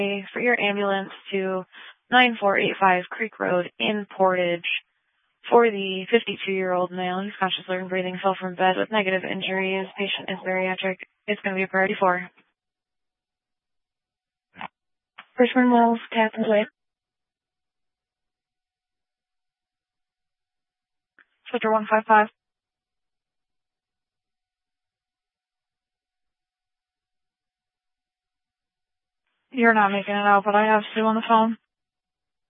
for your ambulance to 9485 Creek Road in Portage for the 52-year-old male who's consciously and breathing, fell from bed with negative injuries. Patient is bariatric. It's going to be a priority 4. Richmond Mills, Captain's Way. Switcher 155. You're not making it out, but I have Sue on the phone.